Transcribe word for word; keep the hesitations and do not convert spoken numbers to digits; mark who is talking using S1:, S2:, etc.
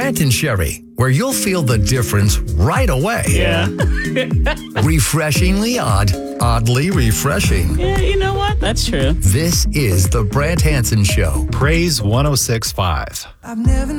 S1: Brant and Sherry, where you'll feel the difference right away.
S2: Yeah.
S1: Refreshingly odd, oddly refreshing.
S2: Yeah, you know what? That's true.
S1: This is the Brant Hansen Show.
S3: Praise one oh six point five.
S4: I've never